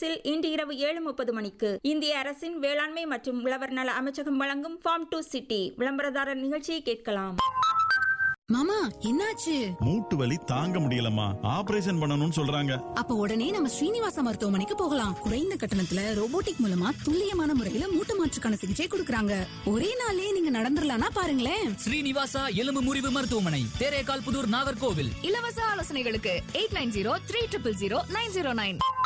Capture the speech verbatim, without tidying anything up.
சில் இன்று இரவு ஏழு முப்பது மணிக்கு இந்திய அரசின் வேளாண்மை மற்றும் உழவர் நல அமைச்சகம் வழங்கும் ஃபார்ம் டு சிட்டி விளம்பரதாரர் நிகழ்ச்சியை கேட்கலாம். மாமா, என்னாச்சு? மூட்டு வலி தாங்க முடியலம்மா, ஆபரேஷன் பண்ணணும்னு சொல்றாங்க. அப்ப உடனே நம்ம ஸ்ரீனிவாச மருத்துவமனைக்கு போகலாம். குறைந்த கட்டணத்துல ரோபோட்டிக் மூலமா துல்லியமான முறையில மூட்டு மாற்றுக்கான சிகிச்சை கொடுக்கறாங்க. ஒரே நாளே நீங்க நடந்துடலாம்னா பாருங்களேன். ஸ்ரீனிவாசா எலும்பு முறிவு மருத்துவமனை, தேரேகால் புதூர், நாகர்கோவில். இலவச ஆலோசனைகளுக்கு eight nine zero three triple zero nine zero nine.